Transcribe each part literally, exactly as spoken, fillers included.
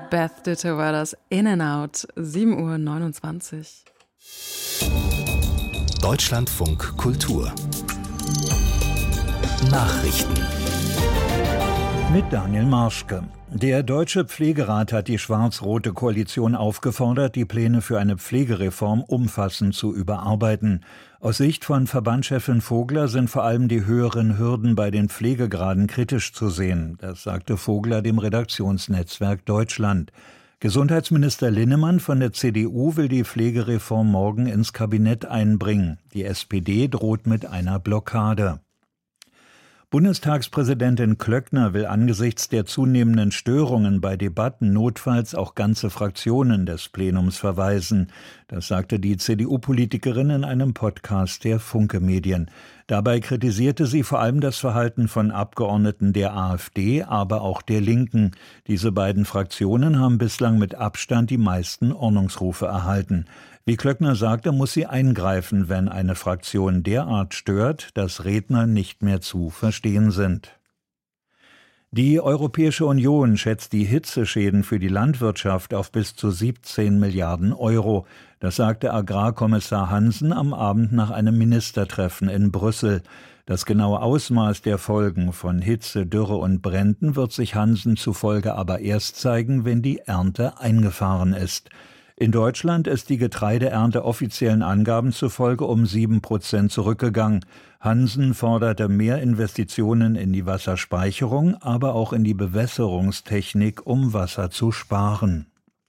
Beth Ditto war das, In and Out, sieben Uhr neunundzwanzig. Deutschlandfunk Kultur Nachrichten mit Daniel Marschke. Der Deutsche Pflegerat hat die schwarz-rote Koalition aufgefordert, die Pläne für eine Pflegereform umfassend zu überarbeiten. Aus Sicht von Verbandschefin Vogler sind vor allem die höheren Hürden bei den Pflegegraden kritisch zu sehen. Das sagte Vogler dem Redaktionsnetzwerk Deutschland. Gesundheitsminister Linnemann von der C D U will die Pflegereform morgen ins Kabinett einbringen. Die S P D droht mit einer Blockade. Bundestagspräsidentin Klöckner will angesichts der zunehmenden Störungen bei Debatten notfalls auch ganze Fraktionen des Plenums verweisen. Das sagte die C D U-Politikerin in einem Podcast der Funke Medien. Dabei kritisierte sie vor allem das Verhalten von Abgeordneten der AfD, aber auch der Linken. Diese beiden Fraktionen haben bislang mit Abstand die meisten Ordnungsrufe erhalten. Wie Klöckner sagte, muss sie eingreifen, wenn eine Fraktion derart stört, dass Redner nicht mehr zu verstehen sind. Die Europäische Union schätzt die Hitzeschäden für die Landwirtschaft auf bis zu siebzehn Milliarden Euro. Das sagte Agrarkommissar Hansen am Abend nach einem Ministertreffen in Brüssel. Das genaue Ausmaß der Folgen von Hitze, Dürre und Bränden wird sich Hansen zufolge aber erst zeigen, wenn die Ernte eingefahren ist. In Deutschland ist die Getreideernte offiziellen Angaben zufolge um sieben Prozent zurückgegangen. Hansen forderte mehr Investitionen in die Wasserspeicherung, aber auch in die Bewässerungstechnik, um Wasser zu sparen.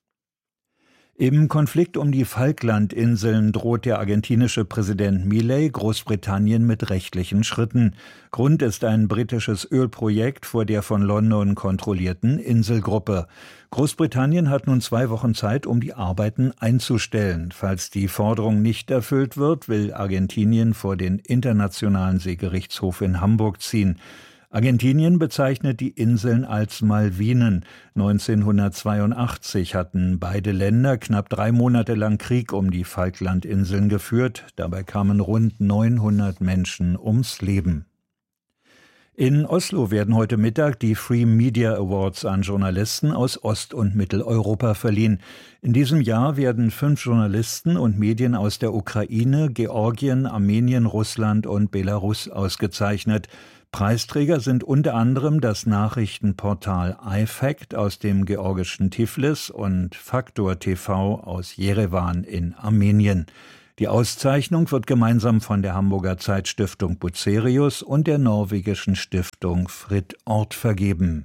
Im Konflikt um die Falklandinseln droht der argentinische Präsident Milei Großbritannien mit rechtlichen Schritten. Grund ist ein britisches Ölprojekt vor der von London kontrollierten Inselgruppe. Großbritannien hat nun zwei Wochen Zeit, um die Arbeiten einzustellen. Falls die Forderung nicht erfüllt wird, will Argentinien vor den Internationalen Seegerichtshof in Hamburg ziehen. Argentinien bezeichnet die Inseln als Malvinen. neunzehnhundertzweiundachtzig hatten beide Länder knapp drei Monate lang Krieg um die Falklandinseln geführt. Dabei kamen rund neunhundert Menschen ums Leben. In Oslo werden heute Mittag die Free Media Awards an Journalisten aus Ost- und Mitteleuropa verliehen. In diesem Jahr werden fünf Journalisten und Medien aus der Ukraine, Georgien, Armenien, Russland und Belarus ausgezeichnet. Preisträger sind unter anderem das Nachrichtenportal iFact aus dem georgischen Tiflis und Faktor T V aus Jerewan in Armenien. Die Auszeichnung wird gemeinsam von der Hamburger Zeitstiftung Bucerius und der norwegischen Stiftung Fritt Ort vergeben.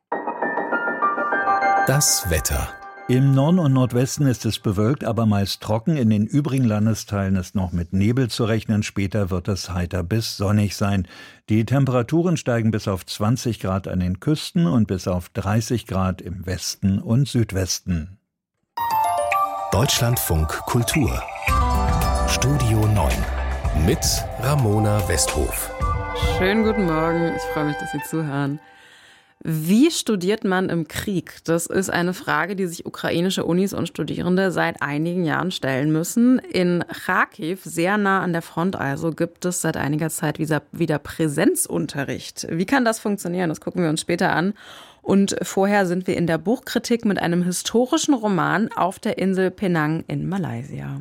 Das Wetter. Im Norden und Nordwesten ist es bewölkt, aber meist trocken. In den übrigen Landesteilen ist noch mit Nebel zu rechnen. Später wird es heiter bis sonnig sein. Die Temperaturen steigen bis auf zwanzig Grad an den Küsten und bis auf dreißig Grad im Westen und Südwesten. Deutschlandfunk Kultur Studio neun mit Ramona Westhof. Schönen guten Morgen, ich freue mich, dass Sie zuhören. Wie studiert man im Krieg? Das ist eine Frage, die sich ukrainische Unis und Studierende seit einigen Jahren stellen müssen. In Charkiw, sehr nah an der Front also, gibt es seit einiger Zeit wieder Präsenzunterricht. Wie kann das funktionieren? Das gucken wir uns später an. Und vorher sind wir in der Buchkritik mit einem historischen Roman auf der Insel Penang in Malaysia.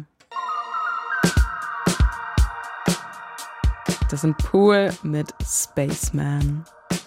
Das sind Pool mit Spaceman.